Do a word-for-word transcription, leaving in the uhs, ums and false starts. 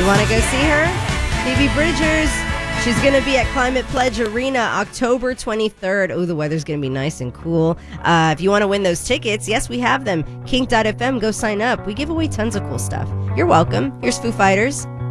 You want to go see her? Phoebe Bridgers. She's going to be at Climate Pledge Arena October twenty-third. Oh, the weather's going to be nice and cool. Uh, if you want to win those tickets, yes, we have them. Kink dot f m. Go sign up. We give away tons of cool stuff. You're welcome. Here's Foo Fighters.